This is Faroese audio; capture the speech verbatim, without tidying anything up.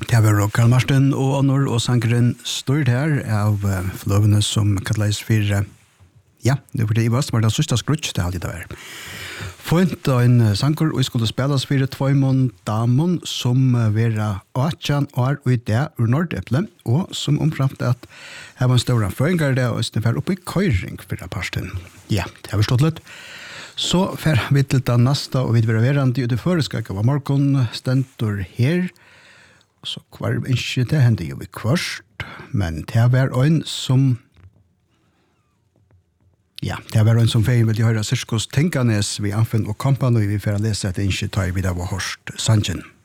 det var Karl Martin og Honor og sangeren stort her av uh, fløvene som kalles for, uh, ja, det var det i vast, var det sørste skrutsk det alltid det var. Fint og en sanger, og skulle spilles for Tvøymon Damon, som uh, var åttjan år ut det ur Nordeple, og som omframt at her var en større føringer det, og snart oppe i køyring for parsten. Ja, det har vi stått litt. Så fer vi til det neste, og vi vil være verandre ute før, skal ikke være morgen, stentor her. Så kvar ikke det hendte jo vi kvørst, men det var en som, ja, det var en som feien vil gjøre Sirkus Tinkanes vi anfunn og kompani, vi får lese at det ikke tar vi da var hørst Sandjen.